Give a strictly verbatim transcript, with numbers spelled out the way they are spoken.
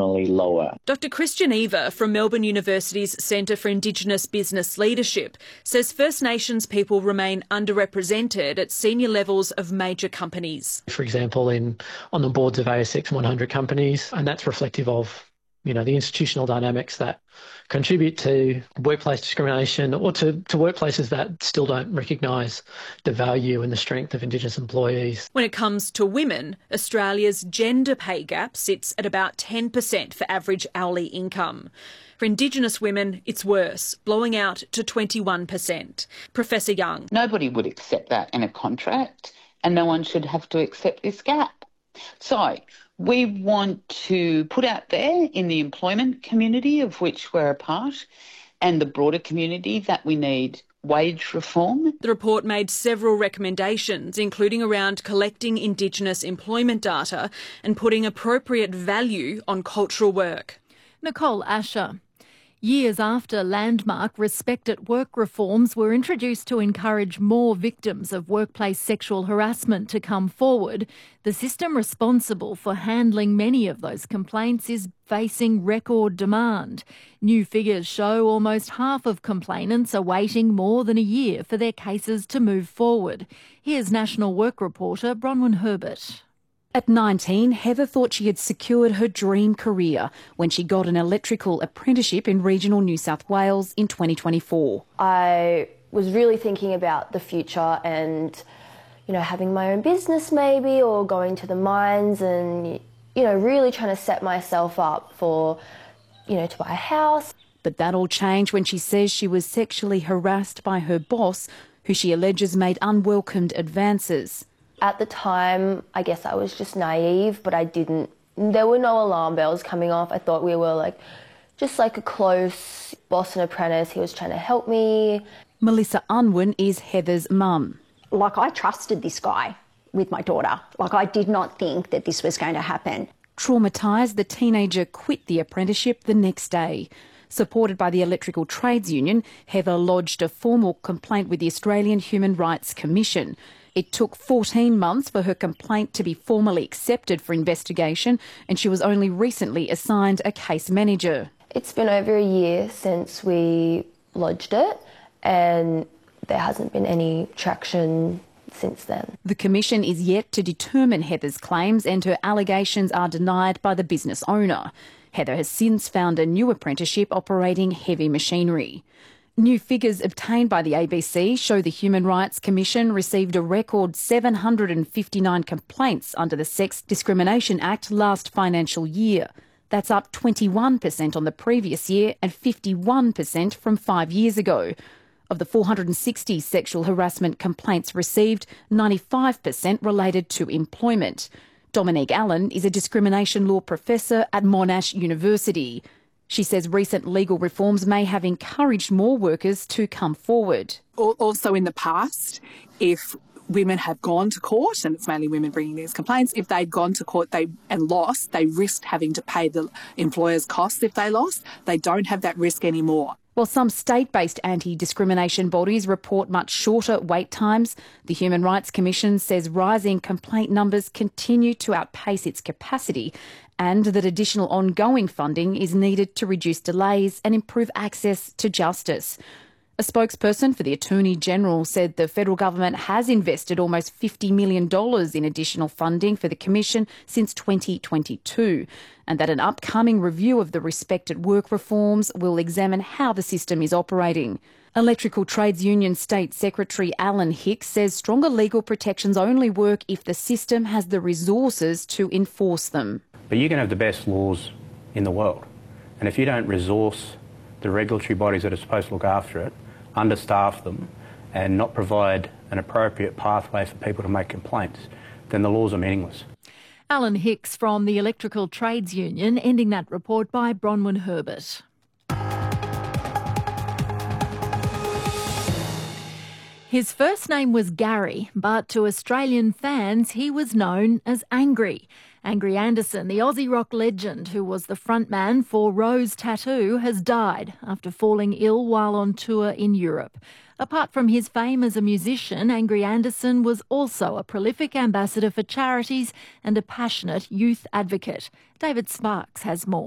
generally lower. Doctor Christian Eva from Melbourne University's Centre for Indigenous Business Leadership says First Nations people remain underrepresented at senior levels of major companies. For example, in on the boards of A S X one hundred companies, and that's reflective of, you know, the institutional dynamics that contribute to workplace discrimination or to, to workplaces that still don't recognise the value and the strength of Indigenous employees. When it comes to women, Australia's gender pay gap sits at about ten percent for average hourly income. For Indigenous women, it's worse, blowing out to twenty-one percent. Professor Young. Nobody would accept that in a contract, and no one should have to accept this gap. So we want to put out there in the employment community, of which we're a part, and the broader community, that we need wage reform. The report made several recommendations, including around collecting Indigenous employment data and putting appropriate value on cultural work. Nicole Asher. Years after landmark Respect at Work reforms were introduced to encourage more victims of workplace sexual harassment to come forward, the system responsible for handling many of those complaints is facing record demand. New figures show almost half of complainants are waiting more than a year for their cases to move forward. Here's National Work reporter Bronwyn Herbert. At nineteen, Heather thought she had secured her dream career when she got an electrical apprenticeship in regional New South Wales in twenty twenty-four. I was really thinking about the future and, you know, having my own business maybe, or going to the mines and, you know, really trying to set myself up for, you know, to buy a house. But that all changed when she says she was sexually harassed by her boss, who she alleges made unwelcomed advances. At the time, I guess I was just naive, but I didn't, there were no alarm bells coming off. I thought we were like, just like a close boss and apprentice. He was trying to help me. Melissa Unwin is Heather's mum. Like, I trusted this guy with my daughter. Like, I did not think that this was going to happen. Traumatised, the teenager quit the apprenticeship the next day. Supported by the Electrical Trades Union, Heather lodged a formal complaint with the Australian Human Rights Commission. It took fourteen months for her complaint to be formally accepted for investigation, and she was only recently assigned a case manager. It's been over a year since we lodged it, and there hasn't been any traction since then. The Commission is yet to determine Heather's claims, and her allegations are denied by the business owner. Heather has since found a new apprenticeship operating heavy machinery. New figures obtained by the A B C show the Human Rights Commission received a record seven hundred fifty-nine complaints under the Sex Discrimination Act last financial year. That's up twenty-one percent on the previous year and fifty-one percent from five years ago. Of the four hundred sixty sexual harassment complaints received, ninety-five percent related to employment. Dominique Allen is a discrimination law professor at Monash University. She says recent legal reforms may have encouraged more workers to come forward. Also in the past, if women have gone to court, and it's mainly women bringing these complaints, if they'd gone to court they and lost, they risked having to pay the employer's costs if they lost. They don't have that risk anymore. While some state-based anti-discrimination bodies report much shorter wait times, the Human Rights Commission says rising complaint numbers continue to outpace its capacity, and that additional ongoing funding is needed to reduce delays and improve access to justice. A spokesperson for the Attorney General said the federal government has invested almost fifty million dollars in additional funding for the Commission since twenty twenty-two, and that an upcoming review of the Respect at Work reforms will examine how the system is operating. Electrical Trades Union State Secretary Alan Hicks says stronger legal protections only work if the system has the resources to enforce them. But you can have the best laws in the world, and if you don't resource the regulatory bodies that are supposed to look after it, understaff them, and not provide an appropriate pathway for people to make complaints, then the laws are meaningless. Alan Hicks from the Electrical Trades Union, ending that report by Bronwyn Herbert. His first name was Gary, but to Australian fans he was known as Angry. Angry Anderson, the Aussie rock legend who was the frontman for Rose Tattoo, has died after falling ill while on tour in Europe. Apart from his fame as a musician, Angry Anderson was also a prolific ambassador for charities and a passionate youth advocate. David Sparks has more.